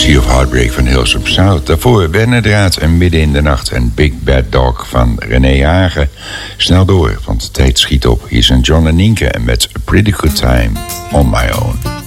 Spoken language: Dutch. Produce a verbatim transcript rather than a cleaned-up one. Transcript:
Sea of Heartbreak van Hillsop South. Daarvoor Wernerdraad en Midden in de Nacht en Big Bad Dog van René Hagen. Snel door, want de tijd schiet op. Hier zijn John en Nienke en met A Pretty Good Time on My Own.